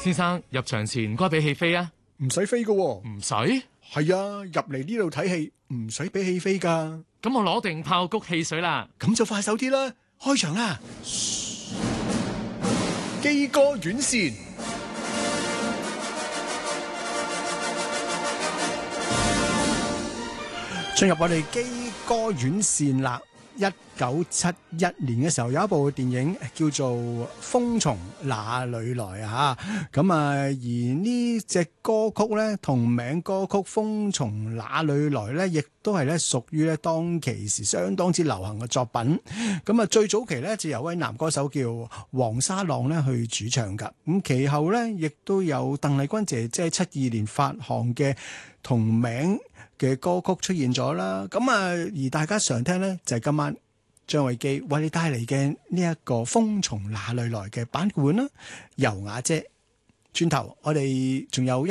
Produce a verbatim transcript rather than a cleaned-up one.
先生，入場前唔該俾戲飛啊。 唔使飛噶喎。 唔使？ 係啊，入嚟呢度睇戲唔使俾戲飛噶。 咁我攞定炮谷汽水啦。 咁就快手啲啦，開場啦！基哥院線進入我哋基哥院線啦。一九七一年嘅時候有一部電影叫做《風從哪裏來》啊，咁啊而呢隻歌曲咧同名歌曲《風從哪裏來》咧，亦都係咧屬於咧當其時相當之流行嘅作品。咁啊最早期咧就有位男歌手叫黃沙朗咧去主唱噶，咁其後咧亦都有鄧麗君姐姐七二年發行嘅同名嘅歌曲出現咗啦。咁啊而大家常聽咧就係今晚張偉基為你帶嚟嘅呢一個風從哪裏來嘅版本啦。游雅姐，轉頭我哋仲有一